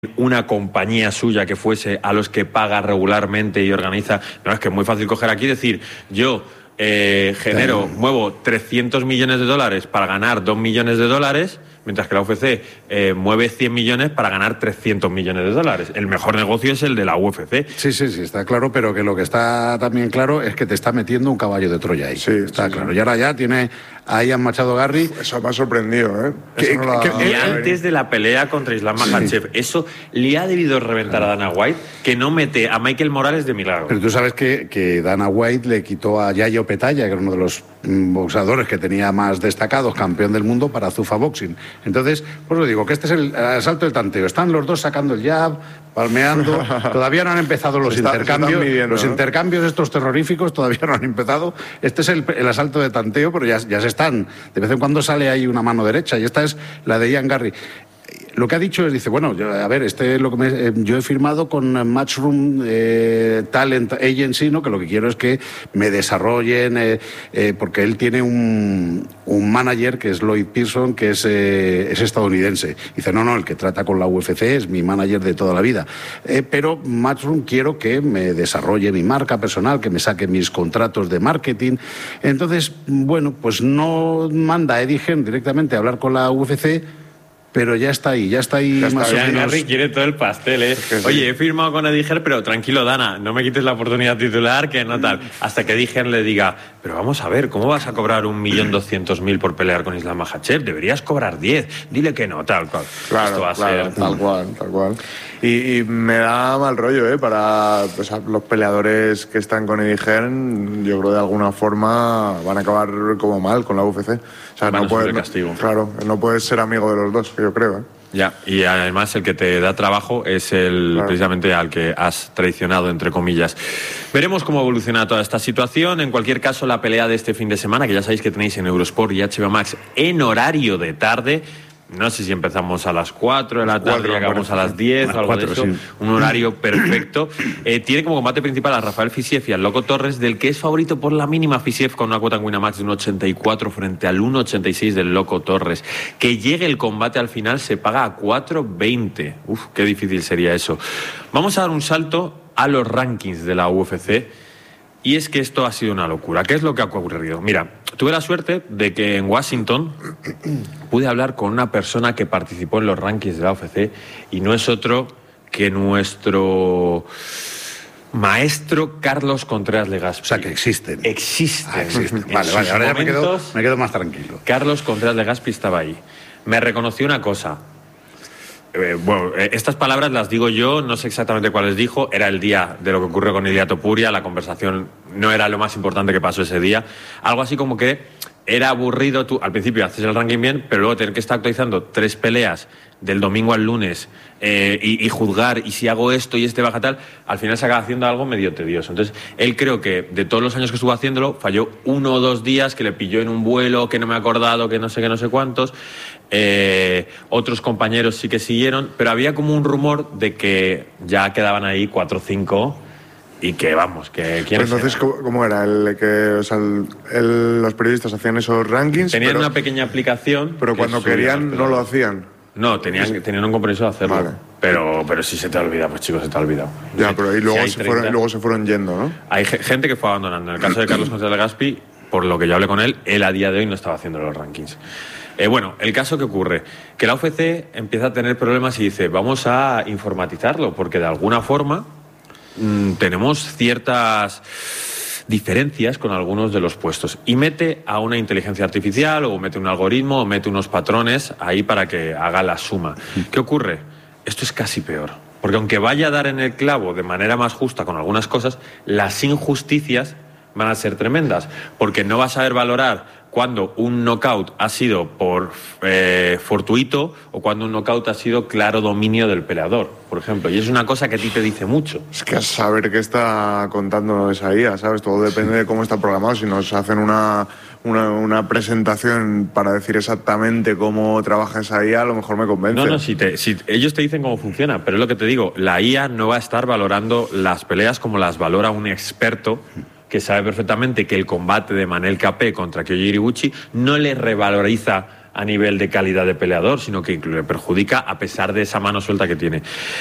una compañía suya que fuese a los que paga regularmente y organiza. No, es que es muy fácil coger aquí y decir, yo muevo 300 millones de dólares para ganar 2 millones de dólares, mientras que la UFC mueve 100 millones para ganar 300 millones de dólares. El mejor negocio es el de la UFC. Sí, está claro, pero que lo que está también claro es que te está metiendo un caballo de Troya ahí. Sí, está claro. Y ahora ya tiene ahí a Machado Garri. Eso me ha sorprendido, ¿eh? Y antes de la pelea contra Islam Makhachev, eso le ha debido reventar a Dana White, que no mete a Michael Morales de milagro. Pero tú sabes que Dana White le quitó a Yayo Petaya, que era uno de los boxeadores que tenía más destacados, campeón del mundo, para Zuffa Boxing. Entonces, pues lo digo, que este es el asalto del tanteo. Están los dos sacando el jab, palmeando. Todavía no han empezado los intercambios. Los intercambios estos terroríficos todavía no han empezado. Este es el asalto de tanteo, pero ya se están. De vez en cuando sale ahí una mano derecha, y esta es la de Ian Garry. Lo que ha dicho es, dice, bueno, a ver, lo que yo he firmado con Matchroom Talent Agency, ¿no? Que lo que quiero es que me desarrollen, porque él tiene un manager que es Lloyd Pearson, que es estadounidense. Dice, no, el que trata con la UFC es mi manager de toda la vida. Pero Matchroom quiero que me desarrolle mi marca personal, que me saque mis contratos de marketing. Entonces, bueno, pues no manda a Eddie Hearn directamente a hablar con la UFC, pero ya está ahí más o menos. Garry quiere todo el pastel, ¿eh? Oye, he firmado con Eddie Hearn, pero tranquilo, Dana, no me quites la oportunidad titular, que no tal. Hasta que Eddie Hearn le diga, pero vamos a ver, ¿cómo vas a cobrar 1.200.000 por pelear con Islam Makhachev? Deberías cobrar 10. Dile que no, tal cual. Claro, esto va a ser... tal cual. Y me da mal rollo, para los peleadores que están con Eddie Hearn. Yo creo que de alguna forma van a acabar como mal con la UFC. O sea, no puede, castigo. Claro, no puedes ser amigo de los dos, yo creo. Ya, y además el que te da trabajo es precisamente al que has traicionado, entre comillas. Veremos cómo evoluciona toda esta situación. En cualquier caso, la pelea de este fin de semana, que ya sabéis que tenéis en Eurosport y HBO Max en horario de tarde. No sé si empezamos a las 4 de la tarde y acabamos a las 10 o algo de eso. Sí. Un horario perfecto. Tiene como combate principal a Rafael Fisiev y al Loco Torres, del que es favorito por la mínima Fisiev con una cuota en Winamax de 1,84 frente al 1,86 del Loco Torres. Que llegue el combate al final se paga a 4,20. Uf, qué difícil sería eso. Vamos a dar un salto a los rankings de la UFC. Y es que esto ha sido una locura. ¿Qué es lo que ha ocurrido? Mira, tuve la suerte de que en Washington pude hablar con una persona que participó en los rankings de la UFC y no es otro que nuestro maestro Carlos Contreras Legaspi. O sea, que existen. Existen. Vale, ahora ya me quedo más tranquilo. Carlos Contreras Legaspi estaba ahí. Me reconoció una cosa. Estas palabras las digo yo, no sé exactamente cuáles dijo. Era el día de lo que ocurrió con Ilia Topuria. La conversación no era lo más importante que pasó ese día. Algo así como que era aburrido. Tú al principio haces el ranking bien, pero luego tener que estar actualizando 3 peleas del domingo al lunes y juzgar, y si hago esto y este baja tal, al final se acaba haciendo algo medio tedioso. Entonces, él creo que de todos los años que estuvo haciéndolo, falló 1 o 2 días, que le pilló en un vuelo, que no me he acordado, que no sé cuántos. Otros compañeros sí que siguieron, pero había como un rumor de que ya quedaban ahí 4 o 5 y que vamos, que quién. Pues entonces, ¿cómo era? Los periodistas hacían esos rankings. Tenían una pequeña aplicación. Pero cuando querían no lo hacían. No, tenían un compromiso de hacerlo. Vale. Pero si se te ha olvidado, pues chicos, se te ha olvidado. Ya, pero ahí luego se fueron yendo, ¿no? Hay gente que fue abandonando. En el caso de Carlos Contreras Legaspi, por lo que yo hablé con él a día de hoy no estaba haciendo los rankings. El caso que ocurre, que la UFC empieza a tener problemas y dice, vamos a informatizarlo, porque de alguna forma tenemos ciertas diferencias con algunos de los puestos, y mete a una inteligencia artificial o mete un algoritmo o mete unos patrones ahí para que haga la suma. ¿Qué ocurre? Esto es casi peor, porque aunque vaya a dar en el clavo de manera más justa con algunas cosas, las injusticias van a ser tremendas, porque no vas a saber valorar cuando un knockout ha sido por fortuito o cuando un knockout ha sido claro dominio del peleador, por ejemplo. Y es una cosa que a ti te dice mucho. Es que a saber qué está contando esa IA, ¿sabes? Todo depende de cómo está programado. Si nos hacen una presentación para decir exactamente cómo trabaja esa IA, a lo mejor me convence. No, si ellos te dicen cómo funciona, pero es lo que te digo, la IA no va a estar valorando las peleas como las valora un experto que sabe perfectamente que el combate de Manel Capé contra Kyoji Horibuchi no le revaloriza a nivel de calidad de peleador, sino que le perjudica a pesar de esa mano suelta que tiene.